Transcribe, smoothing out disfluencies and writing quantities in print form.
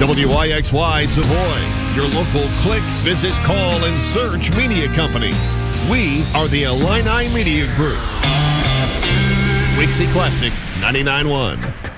WYXY Savoy, your local click, visit, call, and search media company. We are the Illini Media Group. Wixie Classic 99.1.